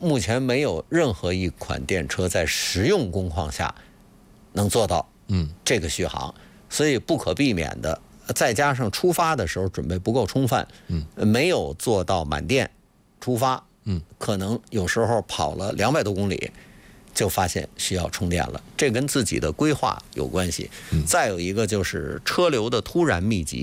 目前没有任何一款电车在实用工况下能做到这个续航，所以不可避免的，再加上出发的时候准备不够充分，没有做到满电出发，可能有时候跑了200多公里就发现需要充电了，这跟自己的规划有关系。再有一个就是车流的突然密集。